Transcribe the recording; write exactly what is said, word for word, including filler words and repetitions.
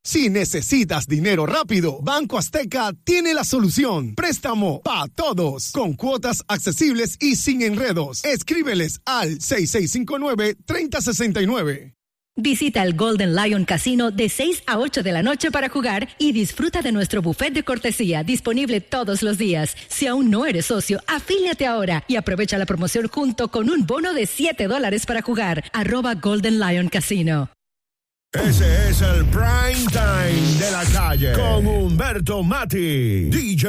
Si necesitas dinero rápido, Banco Azteca tiene la solución. Préstamo para todos, con cuotas accesibles y sin enredos. Escríbeles al seis seis cinco nueve, tres cero seis nueve. Visita el Golden Lion Casino de seis a ocho de la noche para jugar y disfruta de nuestro buffet de cortesía disponible todos los días. Si aún no eres socio, afíliate ahora y aprovecha la promoción junto con un bono de siete dólares para jugar. Arroba Golden Lion Casino. Ese es el prime time de la calle con Humberto Mati, D J